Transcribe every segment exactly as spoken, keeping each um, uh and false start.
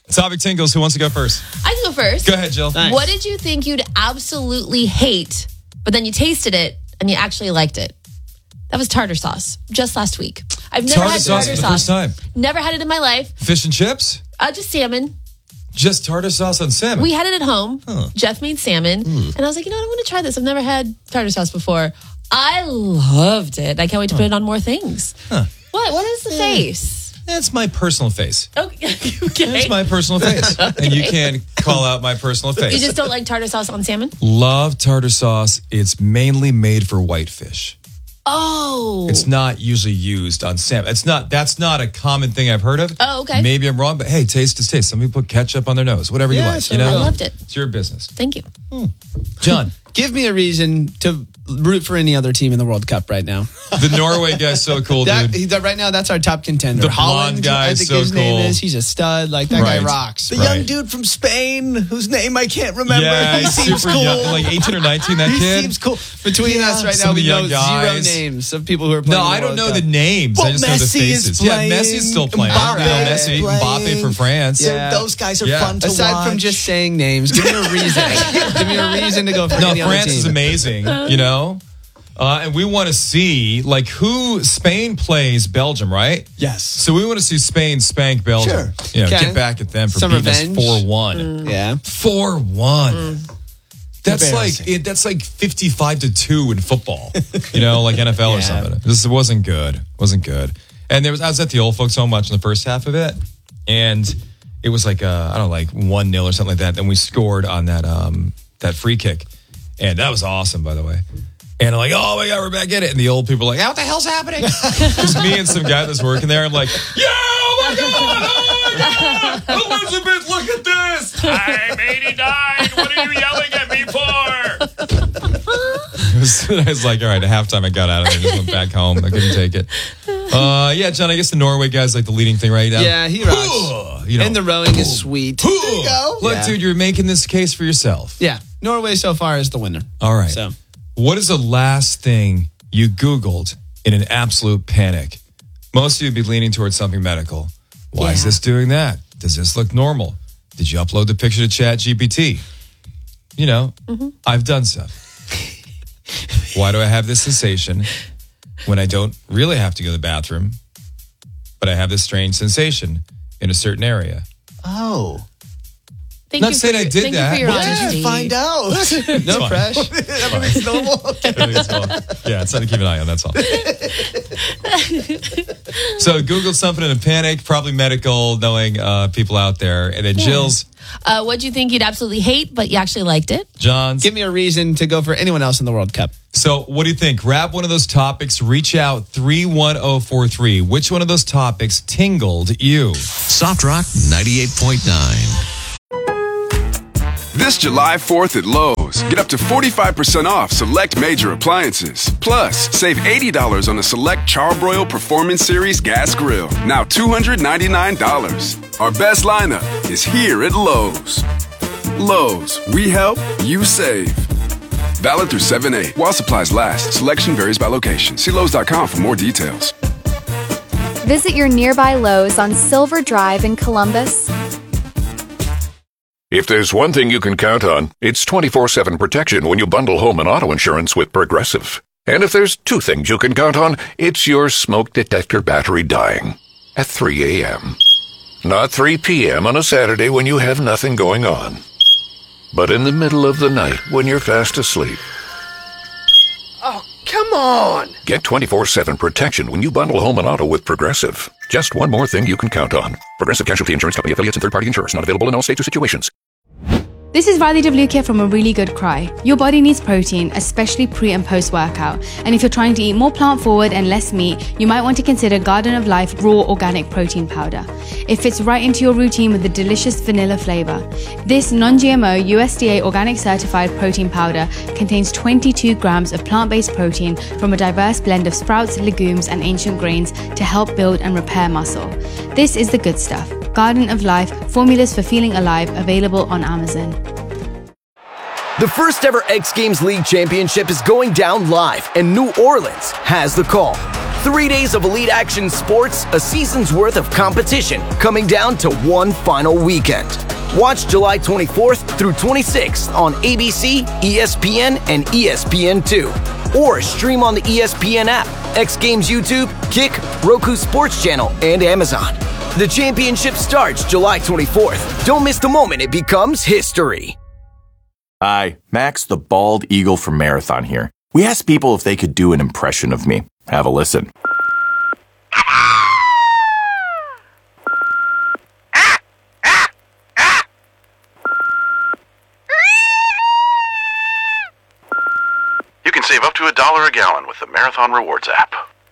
Topic tingles. Who wants to go first? I can go first. Go ahead, Jill. Nice. What did you think you'd absolutely hate, but then you tasted it and you actually liked it? That was tartar sauce just last week. I've never Tartar had sauce tartar for the sauce. first time. Never had it in my life. Fish and chips? Uh, just salmon. Just tartar sauce on salmon? We had it at home. Huh. Jeff made salmon. And I was like, you know what? I'm going to try this. I've never had tartar sauce before. I loved it. I can't wait to put it on more things. Huh. What? What is the face? That's my personal face. Okay. okay. That's my personal face. And you can call out my personal face. You just don't like tartar sauce on salmon? Love tartar sauce. It's mainly made for whitefish. Oh. It's not usually used on salmon. It's not. That's not a common thing I've heard of. Oh, okay. Maybe I'm wrong, but hey, taste is taste. Some people put ketchup on their nose. Whatever you Yeah, like. so You know, I loved it. It's your business. Thank you. John, Give me a reason to root for any other team in the World Cup right now. the Norway guy's so cool, That, dude. he- that right now, that's our top contender. The blonde Holland, guy I is think so his name cool. is. He's a stud. Like that Right. guy rocks. The Right. young dude from Spain, whose name I can't remember. Yeah, he he's seems super cool. young, like eighteen or nineteen. That he kid. seems cool. Between Yeah. us right Some now, of the we know young zero guys. names of people who are No, playing. in the I don't World know Cup. the names. I Well, just know the Messi is faces. Yeah, playing, Messi's still playing. Mbappe You know, is Messi, playing. Mbappe for France. So Yeah. those guys are Yeah. fun to Aside watch. from just saying names, give me a reason. give me a reason to go for No, any other France team. is amazing, you know? Uh, and we want to see, like, who Spain plays Belgium, right? Yes. So we want to see Spain spank Belgium. Sure. You know, Okay. get back at them for Some beating revenge. us four one. Yeah. four one. That's like Embarrassing. it, that's like fifty-five to two in football. You know, like N F L or Yeah. something. This wasn't good. Wasn't good. And there was I was at the old folks home watching the first half of it, and it was like uh, I don't know, like one nil or something like that. Then we scored on that um that free kick. And that was awesome, by the way. And I'm like, oh my God, we're back in it. And the old people are like, what the hell's happening? Just me and some guy that's working there. I'm like, yo, oh my God, oh my God, Elizabeth, look at this. I'm eighty-nine. What are you yelling at me for? It was, I was like, all right, at halftime I got out of there and just went back home. I couldn't take it. Uh, yeah, John, I guess the Norway guy's like the leading thing right now. Yeah, he rocks. You know, And the rowing is sweet. There you go. Look, Yeah. dude, you're making this case for yourself. Yeah. Norway so far is the winner. All right. So What is the last thing you Googled in an absolute panic? Most of you would be leaning towards something medical. Why is Yeah. this doing that? Does this look normal? Did you upload the picture to Chat G P T? You know, I've done stuff. Why do I have this sensation when I don't really have to go to the bathroom, but I have this strange sensation in a certain area? Oh. Thank Not you saying for I your, did thank that. You for your What did you honesty. Find out. no fine. pressure. Everything's normal. Everything is fine. Yeah, it's something to keep an eye on, that's all. So Googled something in a panic, probably medical, knowing uh, people out there. And then Jill's, Uh, what do you think you'd absolutely hate, but you actually liked it? John's. Give me a reason to go for anyone else in the World Cup. So what do you think? Grab one of those topics, reach out three one zero four three. Which one of those topics tingled you? Soft Rock ninety-eight point nine. This July fourth at Lowe's, get up to forty-five percent off select major appliances. Plus, save eighty dollars on a select Charbroil Performance Series gas grill. Now two hundred ninety-nine dollars. Our best lineup is here at Lowe's. Lowe's, we help, you save. Valid through seven eight. While supplies last, selection varies by location. See Lowe's dot com for more details. Visit your nearby Lowe's on Silver Drive in Columbus. If there's one thing you can count on, it's twenty-four seven protection when you bundle home and auto insurance with Progressive. And if there's two things you can count on, it's your smoke detector battery dying at three a.m. Not three p.m. on a Saturday when you have nothing going on, but in the middle of the night when you're fast asleep. Oh, come on. Get twenty-four seven protection when you bundle home and auto with Progressive. Just one more thing you can count on. Progressive Casualty Insurance Company affiliates and third-party insurers. Not available in all states or situations. This is Riley DeVlucchia from A Really Good Cry. Your body needs protein, especially pre and post workout. And if you're trying to eat more plant forward and less meat, you might want to consider Garden of Life Raw Organic Protein Powder. It fits right into your routine with a delicious vanilla flavor. This non-G M O U S D A organic certified protein powder contains twenty-two grams of plant-based protein from a diverse blend of sprouts, legumes, and ancient grains to help build and repair muscle. This is the good stuff. Garden of Life, formulas for feeling alive, available on Amazon. The first ever X Games League Championship is going down live, and New Orleans has the call. Three days of elite action sports, a season's worth of competition coming down to one final weekend. Watch July twenty-fourth through twenty-sixth on A B C, E S P N, and E S P N two. Or stream on the E S P N app, X Games YouTube, Kick, Roku Sports Channel, and Amazon. The championship starts July twenty-fourth. Don't miss the moment it becomes history. Hi, Max the Bald Eagle from Marathon here. We asked people if they could do an impression of me. Have a listen. You can save up to a dollar a gallon with the Marathon Rewards app.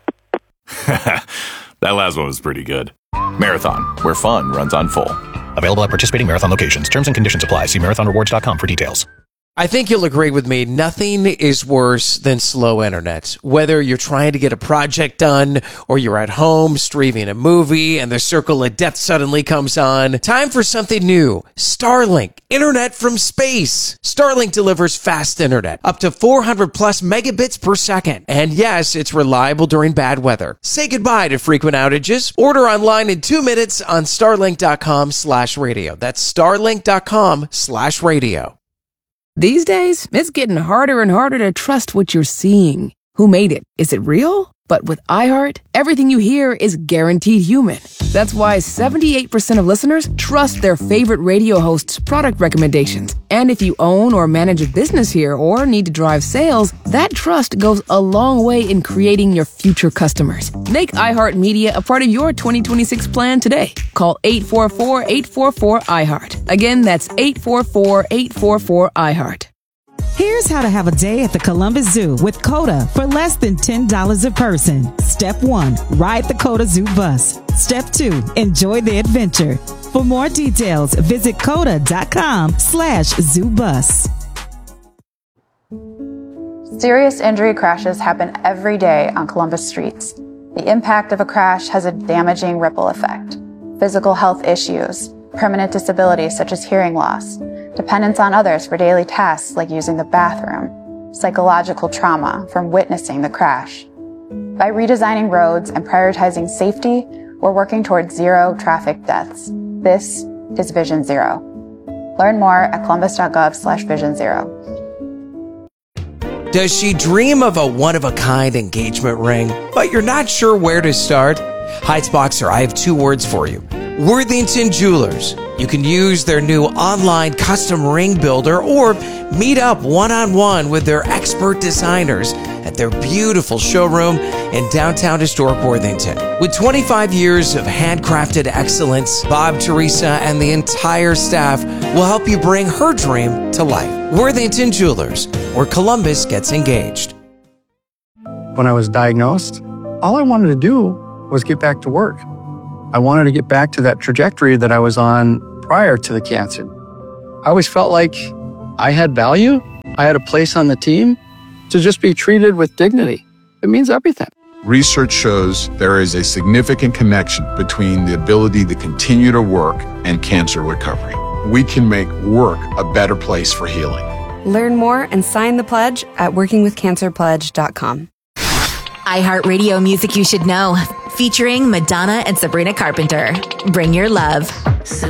That last one was pretty good. Marathon, where fun runs on full. Available at participating Marathon locations. Terms and conditions apply. See marathon rewards dot com for details. I think you'll agree with me. Nothing is worse than slow internet. Whether you're trying to get a project done or you're at home streaming a movie and the circle of death suddenly comes on. Time for something new. Starlink. Internet from space. Starlink delivers fast internet. Up to four hundred plus megabits per second. And yes, it's reliable during bad weather. Say goodbye to frequent outages. Order online in two minutes on starlink.com slash radio. That's starlink.com slash radio. These days, it's getting harder and harder to trust what you're seeing. Who made it? Is it real? But with iHeart, everything you hear is guaranteed human. That's why seventy-eight percent of listeners trust their favorite radio hosts' product recommendations. And if you own or manage a business here or need to drive sales, that trust goes a long way in creating your future customers. Make iHeartMedia a part of your twenty twenty-six plan today. Call eight four four, eight four four, iHeart. Again, that's eight four four, eight four four, iHeart. Here's how to have a day at the Columbus Zoo with COTA for less than ten dollars a person. Step one, ride the COTA Zoo bus. Step two, enjoy the adventure. For more details, visit COTA.com slash zoo bus. Serious injury crashes happen every day on Columbus streets. The impact of a crash has a damaging ripple effect. Physical health issues, permanent disabilities such as hearing loss, dependence on others for daily tasks like using the bathroom, psychological trauma from witnessing the crash. By redesigning roads and prioritizing safety, we're working towards zero traffic deaths. This is Vision Zero. Learn more at columbus.gov slash vision zero. Does she dream of a one-of-a-kind engagement ring, but you're not sure where to start? Heights Boxer, I have two words for you. Worthington Jewelers. You can use their new online custom ring builder or meet up one-on-one with their expert designers at their beautiful showroom in downtown historic Worthington. With twenty-five years of handcrafted excellence, Bob, Teresa, and the entire staff will help you bring her dream to life. Worthington Jewelers, where Columbus gets engaged. When I was diagnosed, all I wanted to do was get back to work. I wanted to get back to that trajectory that I was on prior to the cancer. I always felt like I had value. I had a place on the team to just be treated with dignity. It means everything. Research shows there is a significant connection between the ability to continue to work and cancer recovery. We can make work a better place for healing. Learn more and sign the pledge at working with cancer pledge dot com. iHeartRadio music you should know, featuring Madonna and Sabrina Carpenter. Bring your love.